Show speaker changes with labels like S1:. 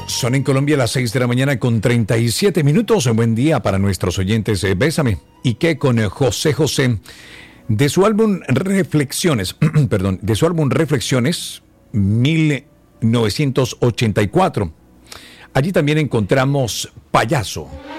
S1: Son en Colombia las 6 de la mañana con 37 minutos. Un buen día para nuestros oyentes. Bésame. ¿Y qué con José José? De su álbum Reflexiones, de su álbum Reflexiones, 1984. Allí también encontramos Payaso.